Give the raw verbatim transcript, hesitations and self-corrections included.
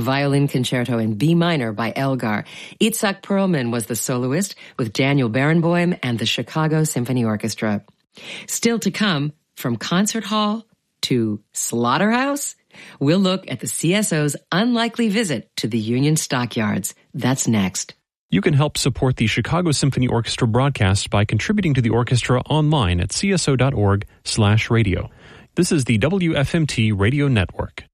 Violin Concerto in B minor by Elgar. Itzhak Perlman was the soloist with Daniel Barenboim and the Chicago Symphony Orchestra. Still to come, from concert hall to slaughterhouse, we'll look at the C S O's unlikely visit to the Union Stockyards. That's next. You can help support the Chicago Symphony Orchestra broadcast by contributing to the orchestra online at c s o dot org slash radio. This is the W F M T Radio Network.